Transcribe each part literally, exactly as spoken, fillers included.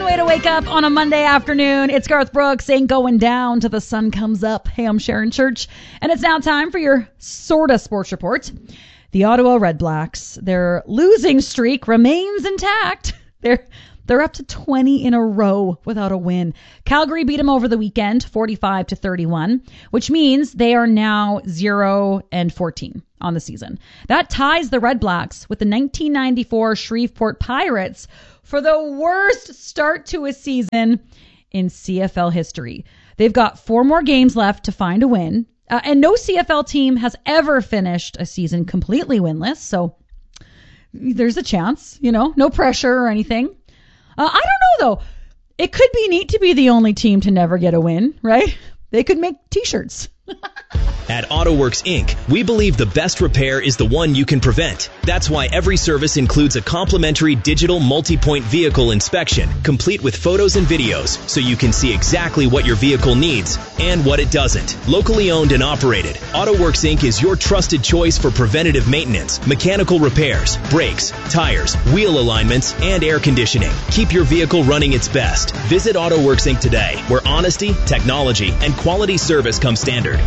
way to wake up on a Monday afternoon. It's Garth Brooks, Ain't Going Down Till the Sun Comes Up. Hey, I'm Sharon Church, and it's now time for your sorta sports report. The Ottawa Redblacks, their losing streak remains intact. They're they're up to twenty in a row without a win. Calgary beat them over the weekend, forty-five to thirty-one, which means they are now zero and fourteen on the season. That ties the Redblacks with the nineteen ninety-four Shreveport Pirates for the worst start to a season in C F L history. They've got four more games left to find a win, uh, and no C F L team has ever finished a season completely winless, so there's a chance, you know, no pressure or anything. Uh, I don't know, though. It could be neat to be the only team to never get a win, right? They could make T-shirts. At AutoWorks Incorporated, we believe the best repair is the one you can prevent. That's why every service includes a complimentary digital multi-point vehicle inspection, complete with photos and videos, so you can see exactly what your vehicle needs and what it doesn't. Locally owned and operated, AutoWorks Incorporated is your trusted choice for preventative maintenance, mechanical repairs, brakes, tires, wheel alignments, and air conditioning. Keep your vehicle running its best. Visit AutoWorks Incorporated today, where honesty, technology, and quality service come standard.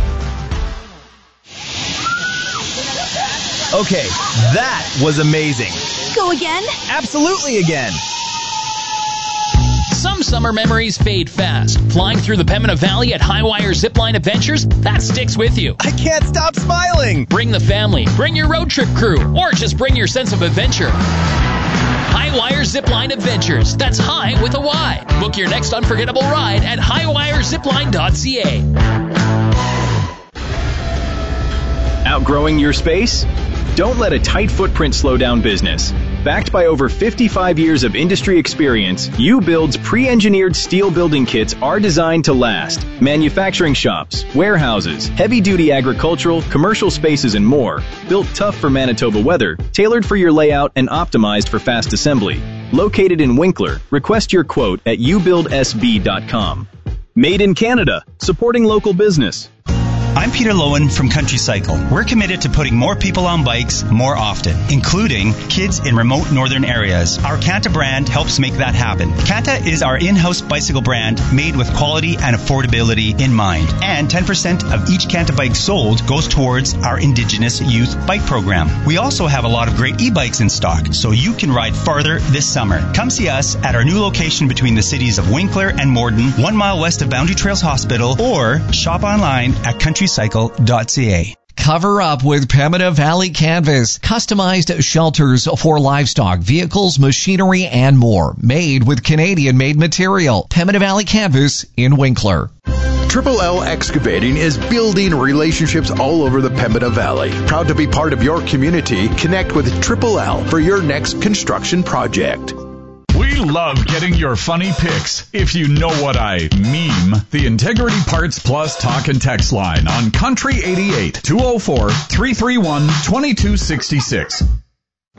Okay, that was amazing. Go again? Absolutely again. Some summer memories fade fast. Flying through the Pembina Valley at Highwire Zipline Adventures, that sticks with you. I can't stop smiling. Bring the family, bring your road trip crew, or just bring your sense of adventure. Highwire Zipline Adventures. That's high with a Y. Book your next unforgettable ride at highwire zipline dot c a. Outgrowing your space? Don't let a tight footprint slow down business. Backed by over fifty-five years of industry experience, U-Build's pre-engineered steel building kits are designed to last. Manufacturing shops, warehouses, heavy-duty agricultural, commercial spaces, and more. Built tough for Manitoba weather, tailored for your layout, and optimized for fast assembly. Located in Winkler, request your quote at u build s b dot com. Made in Canada, supporting local business. I'm Peter Lowen from Country Cycle. We're committed to putting more people on bikes more often, including kids in remote northern areas. Our Kanta brand helps make that happen. Kanta is our in-house bicycle brand made with quality and affordability in mind. And ten percent of each Kanta bike sold goes towards our Indigenous Youth Bike Program. We also have a lot of great e-bikes in stock, so you can ride farther this summer. Come see us at our new location between the cities of Winkler and Morden, one mile west of Boundary Trails Hospital, or shop online at country cycle dot c a. Cover up with Pembina Valley Canvas. Customized shelters for livestock, vehicles, machinery, and more. Made with Canadian-made material. Pembina Valley Canvas in Winkler. Triple L Excavating is building relationships all over the Pembina Valley. Proud to be part of your community. Connect with Triple L for your next construction project. We love getting your funny pics. If you know what I meme, the Integrity Parts Plus talk and text line on Country eighty-eight, two oh four, three three one, two two six six.